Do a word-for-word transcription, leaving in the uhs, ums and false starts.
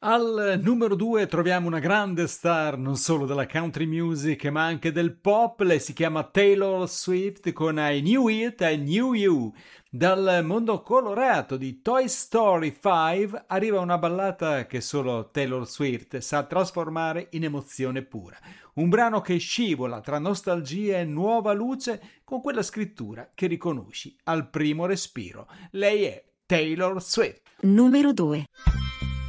Al numero due troviamo una grande star non solo della country music ma anche del pop. Lei si chiama Taylor Swift con I Knew It, I Knew You. Dal mondo colorato di Toy Story cinque arriva una ballata che solo Taylor Swift sa trasformare in emozione pura. Un brano che scivola tra nostalgia e nuova luce con quella scrittura che riconosci al primo respiro. Lei è Taylor Swift. Numero due.